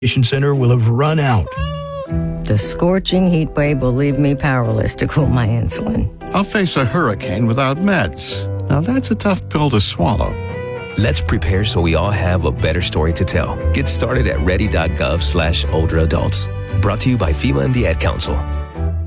center will have run out. The scorching heat wave will leave me powerless to cool my insulin. I'll face a hurricane without meds. Now that's a tough pill to swallow. Let's prepare so we all have a better story to tell. Get started at ready.gov/older adults. Brought to you by FEMA and the Ad Council.